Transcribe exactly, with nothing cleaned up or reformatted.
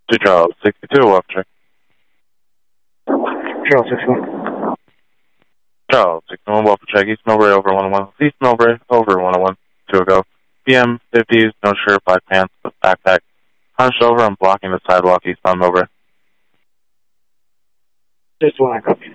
To Charles sixty-two, welcome check. Charles sixty-one. Charles sixty-one, welcome check. East Millbrae over one oh one. East Millbrae over one oh one. Two ago. P M fifties, no shirt, black pants, backpack. Hunched over and blocking the sidewalk east on Millbrae. Just one, I copy.